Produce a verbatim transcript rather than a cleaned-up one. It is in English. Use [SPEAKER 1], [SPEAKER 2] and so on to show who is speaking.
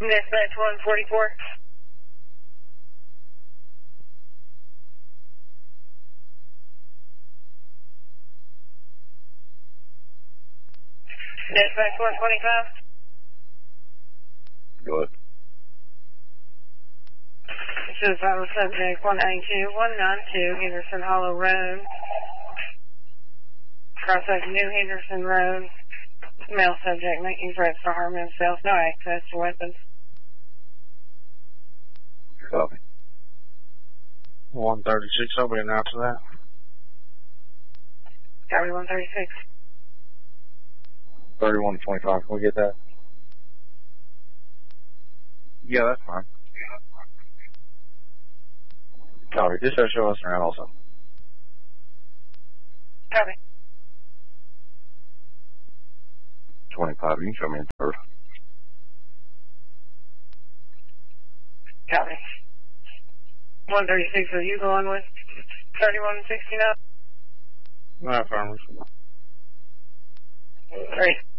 [SPEAKER 1] Dispatch one forty-four. Dispatch one twenty-five.
[SPEAKER 2] Go ahead.
[SPEAKER 1] This is vital subject one nine two one nine two, Henderson Hollow Road. Cross-up New Henderson Road. Male subject making threats to harm himself. No access to weapons.
[SPEAKER 2] Copy.
[SPEAKER 3] one thirty-six, I'll be announced to that.
[SPEAKER 1] Copy one thirty-six.
[SPEAKER 2] thirty-one twenty-five, can we get that? Yeah, that's fine. Copy. Just to show us around also.
[SPEAKER 1] Copy.
[SPEAKER 2] twenty-five, you can show me in first.
[SPEAKER 1] Copy. one thirty-six, are you going with thirty-one sixty-nine?
[SPEAKER 3] No, affirmative.
[SPEAKER 1] Three.